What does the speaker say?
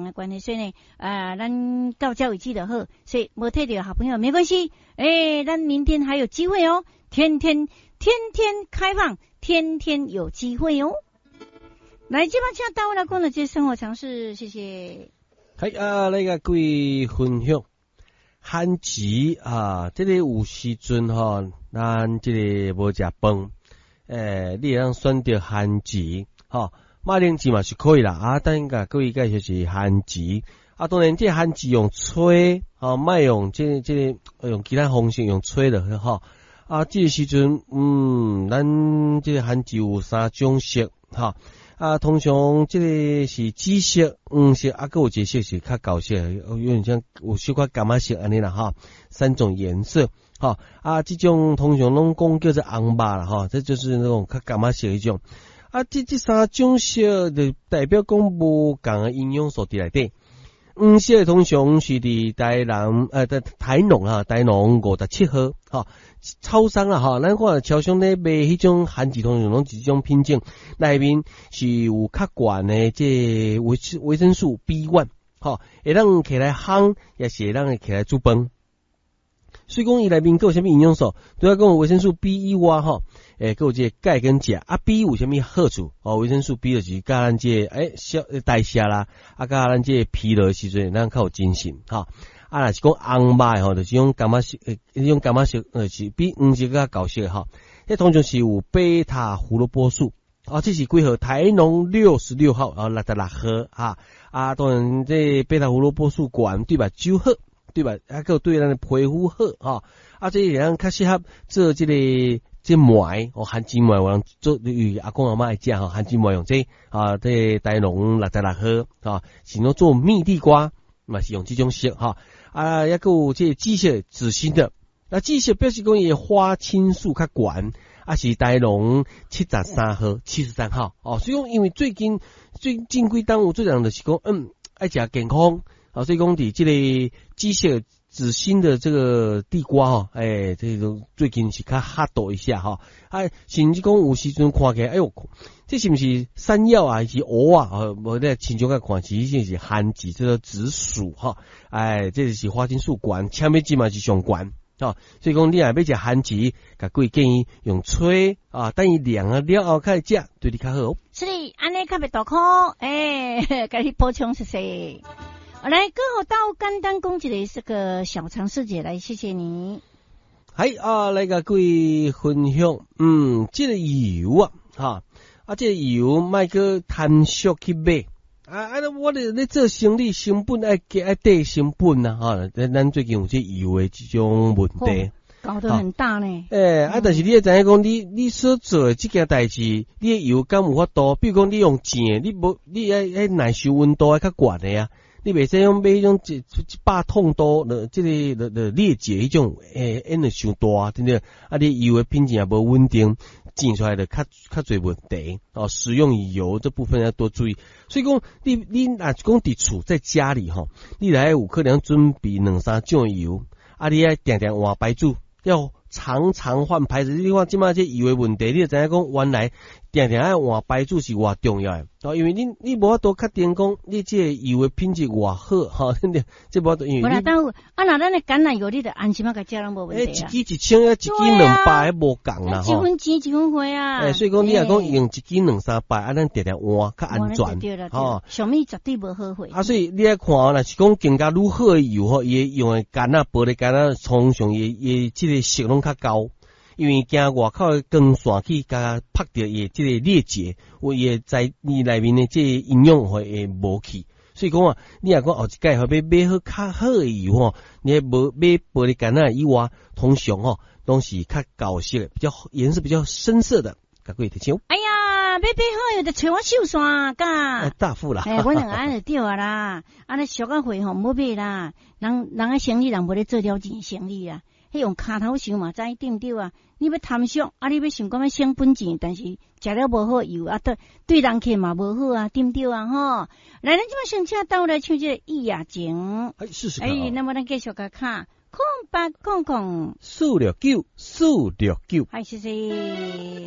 的关系，所以呢，咱到这为止就好。所以没退掉好朋友没关系，咱明天还有机会哦，天天开放，天天有机会哦。来，这帮请到我来讲的这生活常识，谢谢。 那个各位分享。番薯这个有时阵咱这个无食饭，你会当选择番薯，马铃薯嘛是可以啦，等下各位介绍是番薯，当然这番薯用吹，莫用这用其他方式用吹的这个时阵，咱这个番薯有3种色，通常这个是紫色、黄色，还有一个色是较高色，有点像有小可柑仔色安尼啦，3种颜色，这种通常拢讲叫做红肉啦，这就是那种较柑仔色一种，这3种色就代表讲无共的营养素伫内底。黄色通常是伫台农台农57号，超商啦咱看超商咧卖迄种番薯，通常拢是这种品种，内面是有较悬的这维生素 B1，会让起来烘，也是会让起来煮饭。所以讲伊内面有啥物营养素？对我讲维生素 B 以外还有这钙跟钾，B 有啥物好处？维生素 B 就是甲咱这代谢啦，甲咱这疲劳的时阵，咱较有精神若是讲红肉就是种柑仔色，迄种柑仔色是比黄色较高色这通常是有贝塔胡萝卜素这是几号？台农66号66号当然这贝塔胡萝卜素管对目睭好。对吧？还有对咱的皮肤好这一样较适合做这糜番薯糜，我做阿公阿嬷爱食番薯糜用这台农66号是用做蜜地瓜嘛是用这种色还有这紫色紫心的，紫色表示讲伊花青素较悬，是台农73号所以讲因为最近几档有最人就是讲爱食健康。所以讲伫这个紫色紫心的这个地瓜这种最近是较哈多一下甚至讲有时阵看起来，这是不是山药还是蚵无咧亲像个看起是番薯，这个紫薯这是花青素悬，纤维质嘛是上悬所以讲你若要食番薯，甲各位建议用吹等伊凉了后开始食，对你较好是的，安尼较袂大苦甲你补充些。来，刚好到简单讲一个这个小常识节来，谢谢你。 来甲各位分享，这个油这个油莫去贪俗去买我咧做生意成本爱低成本咱最近有这油的这种问题。 搞得很大呢。 但是你会知影讲，你所做的这件代志，你的油敢有法度？比如讲你用钱，你爱耐受温度较悬的你袂使用买迄种100痛多的这个的裂解迄种烟的伤大，对不对？你油的品质也无稳定，煎出来的较侪问题使用油这部分要多注意。所以讲你若讲伫厝在家里你来有可能准备2-3种油你爱定定换牌子，要常换牌子。你看即马这油的问题，你就知影讲原来定定爱换牌子是偌重要的因为你无法度确定讲你这个油的品质偌好这无法度，因为若咱的橄榄油，你得安心甲食拢无问题一支1000，一支200无共啦一分钱一分货所以讲你若讲用一支2-300咱定定换较安全上面绝对无好货所以你来看若是讲更加愈好的油伊用的橄榄玻璃橄榄通常伊这个色拢较高，因为惊外口的光线去甲拍到伊这个裂解，伊在你内面的这个营养会无去。所以讲你若讲后一届要买好较好的油你无买玻璃橄榄以外，通常拢是较高色的，比较颜色比较深色的，甲各位提醒。 哎呀，买好又得找我秀山噶大富啦， 我两安就对啦，安尼俗个货唔好买啦，人个生意人无咧做了钱生意啊。迄用骹头想嘛，知对毋对你要贪俗你要想讲要省本钱，但是食了无好油对人客嘛无好对毋对来，咱即摆先请倒来唱这个易雅情， 试试看那么咱继续甲看空白空空 469， 谢谢。